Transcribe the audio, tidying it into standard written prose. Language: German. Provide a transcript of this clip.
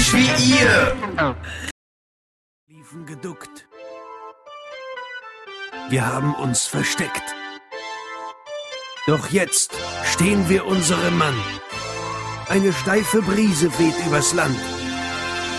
nicht wie ihr! Liefen geduckt. Wir haben uns versteckt. Doch jetzt stehen wir unserem Mann. Eine steife Brise weht übers Land.